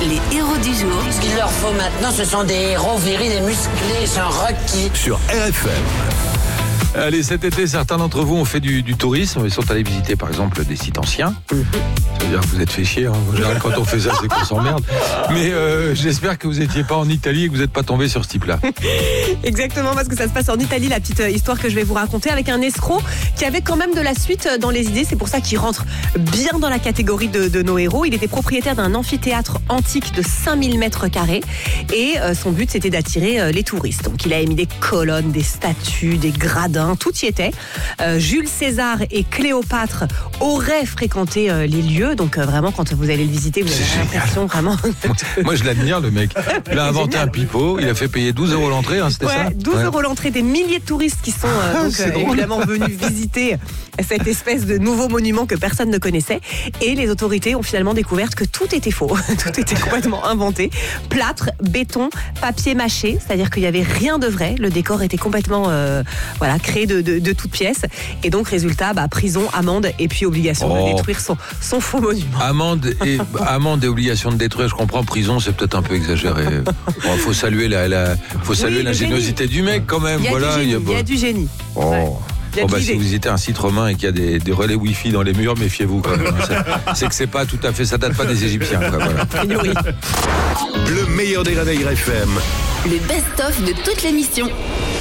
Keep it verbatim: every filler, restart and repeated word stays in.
Les héros du jour. Ce qu'il leur faut maintenant, ce sont des héros virils et musclés, sans requis. Sur R F M. Allez, cet été, certains d'entre vous ont fait du, du tourisme. Ils sont allés visiter, par exemple, des sites anciens. Ça veut dire que vous êtes fait chier. Hein. En général, quand on fait ça, c'est qu'on s'emmerde. Mais euh, j'espère que vous n'étiez pas en Italie et que vous n'êtes pas tombé sur ce type-là. Exactement, parce que ça se passe en Italie, la petite histoire que je vais vous raconter, avec un escroc qui avait quand même de la suite dans les idées. C'est pour ça qu'il rentre bien dans la catégorie de, de nos héros. Il était propriétaire d'un amphithéâtre antique de cinq mille mètres carrés et euh, son but, c'était d'attirer euh, les touristes. Donc, il a émis des colonnes, des statues, des gradins. Tout y était. Euh, Jules César et Cléopâtre auraient fréquenté euh, les lieux. Donc euh, vraiment, quand vous allez le visiter, vous avez l'impression vraiment... Moi, moi, je l'admire, le mec. Il a inventé un pipeau. Il a fait payer douze euros l'entrée, hein, c'était ouais, ça douze euros l'entrée, des milliers de touristes qui sont euh, donc, euh, évidemment venus visiter cette espèce de nouveau monument que personne ne connaissait. Et les autorités ont finalement découvert que tout était faux. Tout était complètement inventé. Plâtre, béton, papier mâché, c'est-à-dire qu'il n'y avait rien de vrai. Le décor était complètement euh, voilà, créé de, de, de toutes pièces. Et donc, résultat, bah, prison, amende et puis obligation oh. de détruire son, son faux monument. Amende et, amende et obligation de détruire, je comprends. Prison, c'est peut-être un peu exagéré. Il bon, faut saluer, la, la, faut saluer oui, l'ingéniosité du mec quand même. Il y a voilà, du génie. Il y a, il y a du génie. Oh. Ouais. Bon bah, si vous visitez un site romain et qu'il y a des, des relais Wi-Fi dans les murs, méfiez-vous quand même. C'est, c'est que c'est pas tout à fait, ça date pas des Égyptiens. Quoi, voilà. Le meilleur des réveils R F M. Le best-of de toute l'émission.